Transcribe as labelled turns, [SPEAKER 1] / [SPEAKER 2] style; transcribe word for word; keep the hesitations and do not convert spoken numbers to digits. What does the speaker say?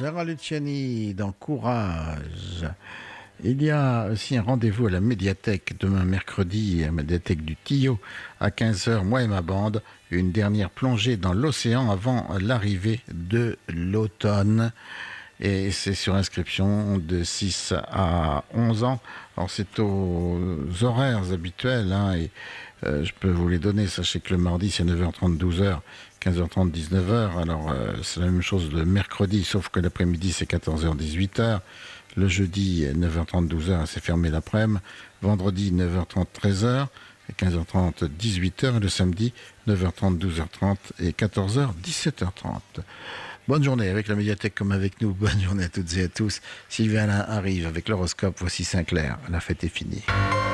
[SPEAKER 1] Clara Luciani dans Courage. Il y a aussi un rendez-vous à la médiathèque demain mercredi, à la médiathèque du Tillot, à quinze heures, moi et ma bande. Une dernière plongée dans l'océan avant l'arrivée de l'automne. Et c'est sur inscription de six à onze ans. Alors c'est aux horaires habituels, hein, et euh, je peux vous les donner. Sachez que le mardi c'est neuf heures trente, douze heures, quinze heures trente, dix-neuf heures. Alors euh, c'est la même chose le mercredi, sauf que l'après-midi c'est quatorze heures, dix-huit heures. Le jeudi neuf heures trente, douze heures, c'est fermé l'après-midi. Vendredi neuf heures trente, treize heures. Et quinze heures trente, dix-huit heures. Et le samedi neuf heures trente, douze heures trente et quatorze heures, dix-sept heures trente. Bonne journée avec la médiathèque comme avec nous. Bonne journée à toutes et à tous. Sylvain Alain arrive avec l'horoscope. Voici Saint-Clair. La fête est finie.